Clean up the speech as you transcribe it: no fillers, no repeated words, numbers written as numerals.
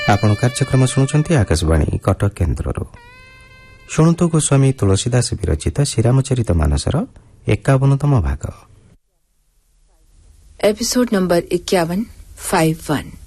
ଆପଣ କାର୍ଯ୍ୟକ୍ରମ ଶୁଣୁଛନ୍ତି ଆକାଶବାଣୀ କଟକ କେନ୍ଦ୍ରରୁ। ଶୁଣନ୍ତୁ ଗୋସ୍ୱାମୀ ତୁଳସୀଦାସ ବିରଚିତ ଶ୍ରୀରାମଚରିତ ମାନସର 51ତମ ଭାଗ। Episode number 51 51।